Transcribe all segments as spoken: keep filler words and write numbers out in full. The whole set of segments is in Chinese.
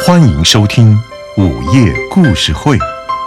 欢迎收听午夜故事会。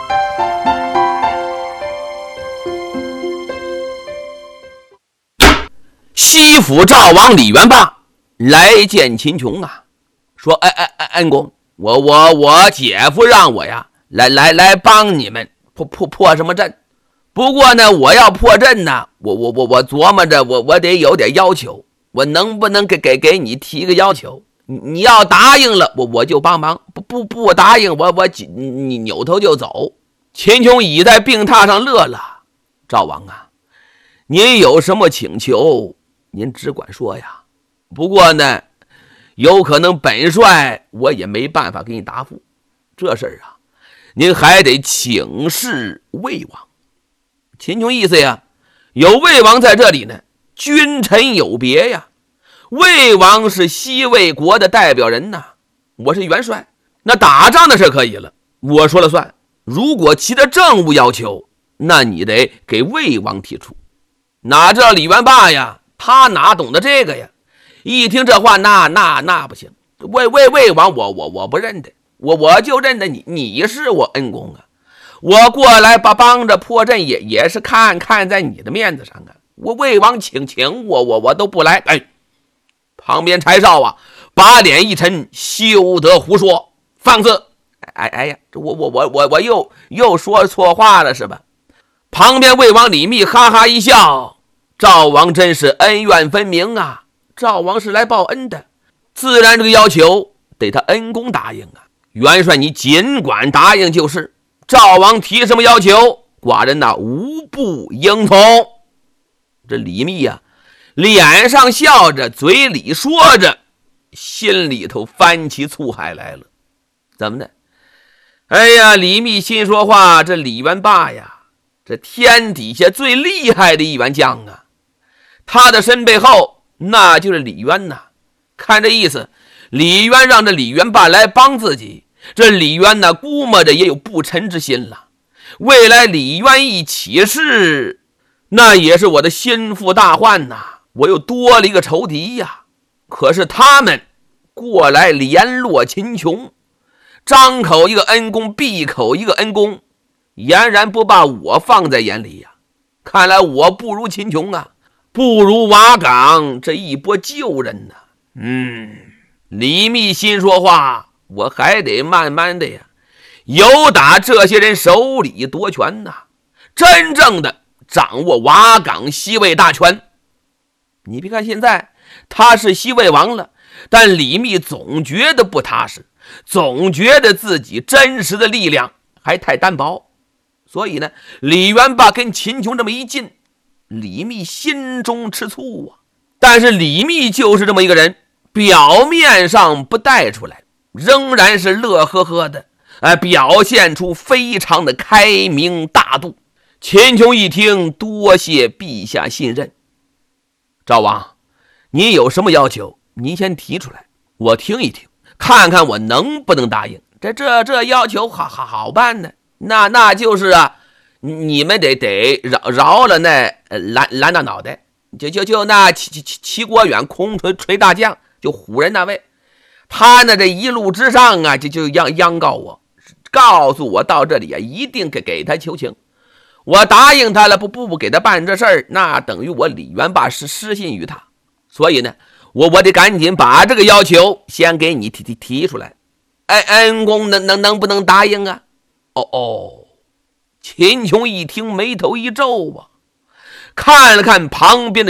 西府赵王李元霸来见秦琼啊，说：“哎哎哎，恩公，我我我姐夫让我呀，来来来帮你们破破破什么阵？不过呢，我要破阵呢，我我我我琢磨着，我我得有点要求，我能不能给给给你提个要求？你你要答应了，我我就帮忙；不不不答应，我我你扭头就走。”秦琼倚在病榻上乐了：“赵王啊，您有什么请求？您只管说呀。不过呢，有可能本帅我也没办法给你答复。这事儿啊，您还得请示魏王。”秦琼意思呀，有魏王在这里呢，君臣有别呀。魏王是西魏国的代表人呐，我是元帅，那打仗的事可以了，我说了算。如果其他政务要求，那你得给魏王提出。哪知道李元霸呀，他哪懂得这个呀？一听这话，那那那不行，魏魏魏王我我我不认得，我我就认得你，你是我恩公啊。我过来把帮着破阵也也是看看在你的面子上啊。我魏王请请我我我都不来。哎，旁边柴少啊，把脸一沉，休得胡说，放肆！哎哎呀，这我我我我我又又说错话了是吧？旁边魏王李密哈哈一笑：“赵王真是恩怨分明啊！赵王是来报恩的，自然这个要求得他恩公答应啊。元帅你尽管答应就是。赵王提什么要求，寡人那无不应从。”这李密呀、啊，脸上笑着，嘴里说着，心里头翻起醋海来了。怎么呢？哎呀，李密心说话，这李元霸呀，这天底下最厉害的一员将啊，他的身背后那就是李渊呐。看这意思，李渊让这李元霸来帮自己，这李渊呢，估摸着也有不臣之心了。未来李渊一起事，那也是我的心腹大患呐，我又多了一个仇敌呀。可是他们过来联络秦琼，张口一个恩公，闭口一个恩公，俨然不把我放在眼里呀。看来我不如秦琼啊，不如瓦岗这一波旧人呐。嗯，李密心说话，我还得慢慢的呀，由打这些人手里夺权呐，真正的掌握瓦岗西魏大权。你别看现在他是西魏王了，但李密总觉得不踏实，总觉得自己真实的力量还太单薄。所以呢，李元霸跟秦琼这么一进，李密心中吃醋啊。但是李密就是这么一个人，表面上不带出来，仍然是乐呵呵的，呃，表现出非常的开明大度。秦琼一听，多谢陛下信任。赵王，你有什么要求，您先提出来，我听一听，看看我能不能答应。这这这要求好好好办呢，那那就是啊，你们得得饶饶了那蓝蓝大脑袋，就就就那齐齐齐国远空锤锤大将，就唬人那位，他呢这一路之上啊，就就央央告我，告诉我到这里啊，一定给给他求情。我答应他了，不不不给他办这事儿，那等于我李元霸是失信于他。所以呢，我我得赶紧把这个要求先给你提提提出来。哎，恩公能能能不能答应啊？哦哦，秦琼一听，眉头一皱啊，看了看旁边的